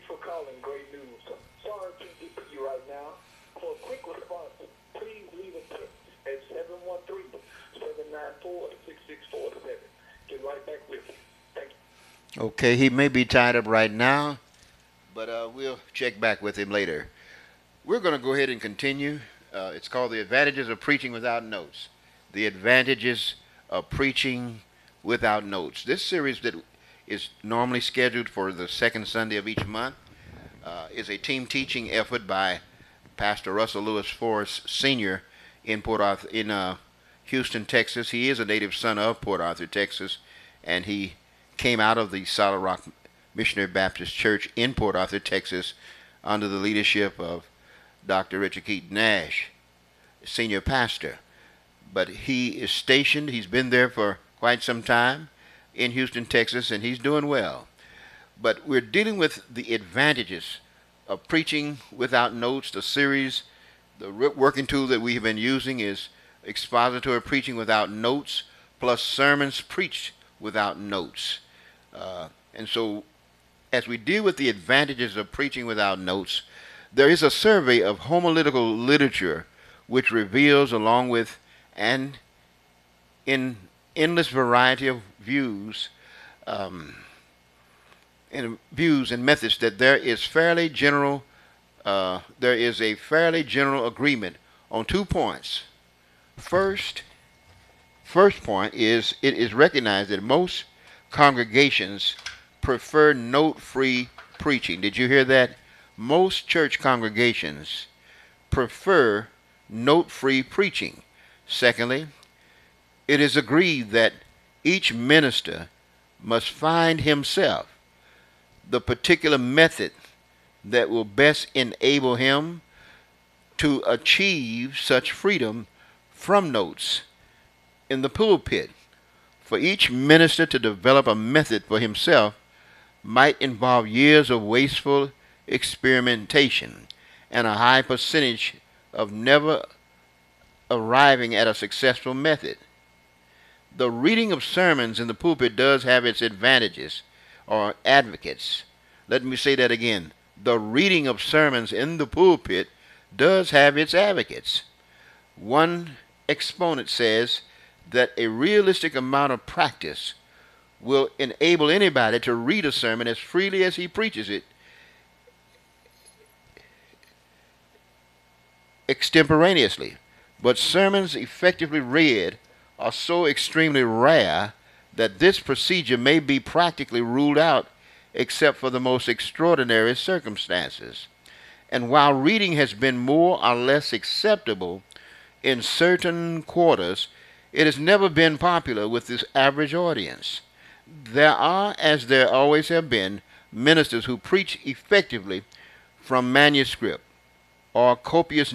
for calling Great News. Sorry I can't get to you right now. For a quick response, please leave a text at 713-794-6647. Get right back with you. Thank you. Okay, he may be tied up right now, but we'll check back with him later. We're going to go ahead and continue. It's called The Advantages of Preaching Without Notes. The Advantages of Preaching Without Notes. This series that is normally scheduled for the second Sunday of each month is a team teaching effort by Pastor Russell Lewis Forrest Sr. in Port Arthur, in Houston, Texas. He is a native son of Port Arthur, Texas, and he came out of the Solid Rock Missionary Baptist Church in Port Arthur, Texas, under the leadership of Dr. Richard Keaton Nash, senior pastor. But he is stationed, he's been there for quite some time in Houston, Texas, and he's doing well. But we're dealing with the advantages of preaching without notes. The series, the working tool that we have been using is expository preaching without notes, plus sermons preached without notes. And so, as we deal with the advantages of preaching without notes, there is a survey of homiletical literature which reveals, along with an endless variety of views, and methods, that there is a fairly general agreement on 2 points. First point is, it is recognized that most congregations prefer note-free preaching. Did you hear that? Most church congregations prefer note-free preaching. Secondly, it is agreed that each minister must find himself the particular method that will best enable him to achieve such freedom from notes in the pulpit. For each minister to develop a method for himself might involve years of wasteful experimentation and a high percentage of never arriving at a successful method. The reading of sermons in the pulpit does have its advantages or advocates. Let me say that again. The reading of sermons in the pulpit does have its advocates. One exponent says that a realistic amount of practice will enable anybody to read a sermon as freely as he preaches it extemporaneously. But sermons effectively read are so extremely rare that this procedure may be practically ruled out except for the most extraordinary circumstances. And while reading has been more or less acceptable in certain quarters, it has never been popular with this average audience. There are, as there always have been, ministers who preach effectively from manuscript or copious